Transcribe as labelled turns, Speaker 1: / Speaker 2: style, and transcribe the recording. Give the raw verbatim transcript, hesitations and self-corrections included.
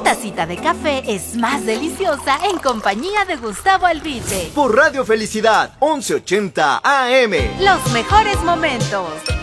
Speaker 1: tacita de café es más deliciosa en compañía de Gustavo Albite.
Speaker 2: Por Radio Felicidad, once ochenta A M.
Speaker 1: Los mejores momentos.